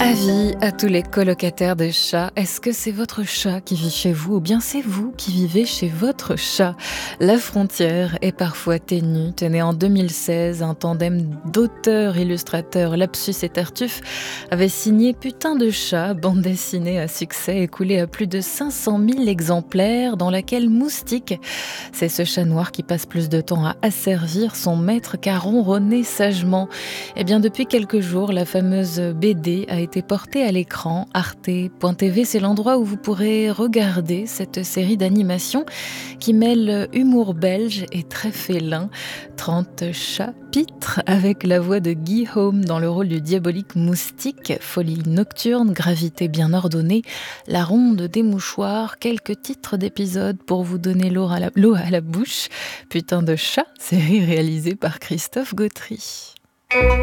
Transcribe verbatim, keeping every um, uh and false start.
Avis à tous les colocataires de chats, est-ce que c'est votre chat qui vit chez vous ou bien c'est vous qui vivez chez votre chat? La frontière est parfois ténue. Tenez, en deux mille seize, un tandem d'auteurs-illustrateurs, Lapsus et Tartuffe, avait signé Putain de chat, bande dessinée à succès écoulée à plus de cinq cent mille exemplaires, dans laquelle Moustique, c'est ce chat noir qui passe plus de temps à asservir son maître qu'à ronronner sagement. Eh bien, depuis quelques jours, la fameuse B D a été portée à l'écran. Arte point t v, c'est l'endroit où vous pourrez regarder cette série d'animation qui mêle humour belge et très félin. trente chapitres avec la voix de Guy Home dans le rôle du diabolique Moustique. Folie nocturne, gravité bien ordonnée, la ronde des mouchoirs, quelques titres d'épisodes pour vous donner l'eau à la, l'eau à la bouche. Putain de chat, série réalisée par Christophe Gautry.